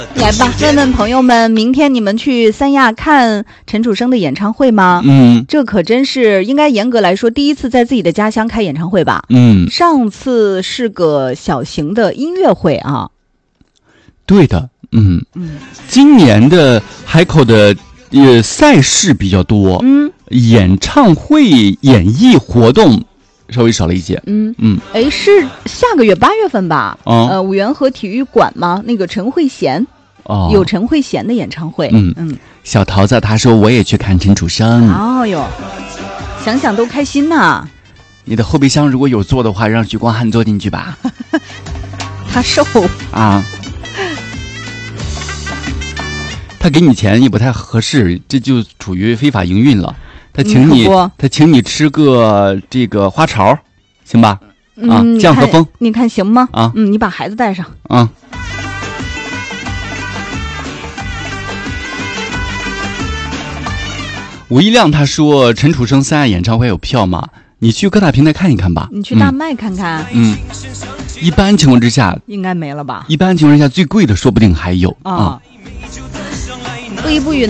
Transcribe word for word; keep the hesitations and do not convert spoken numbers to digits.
来吧，问问朋友们，明天你们去三亚看陈楚生的演唱会吗？ 嗯， 这可真是应该严格来说第一次在自己的家乡开演唱会吧？ 嗯， 上次是个小型的音乐会啊。 对的，嗯嗯， 今年的海口的呃赛事比较多， 嗯， 演唱会演艺活动稍微少了一些。 嗯嗯， 哎，是下个月八月份吧？ 哦、 呃，五缘河体育馆吗？那个陈慧娴。 哦， 有陈慧娴的演唱会。 嗯嗯， 小桃子他说我也去看陈楚生。 哦哟，想想都开心呐。 你的后备箱如果有座的话，让许光汉坐进去吧。 他瘦啊，他给你钱也不太合适，这就处于非法营运了。他请你， 嗯、 他请你吃个这个花巢，行吧？啊， 嗯、 酱和风， 你看行吗？ 啊， 嗯，你把孩子带上。 啊。吴一亮他说陈楚生三亚演唱会有票吗？你去各大平台看一看吧。 你去大麦看看。 嗯，一般情况之下应该没了吧？ 一般情况之下最贵的说不定还有啊。不一不语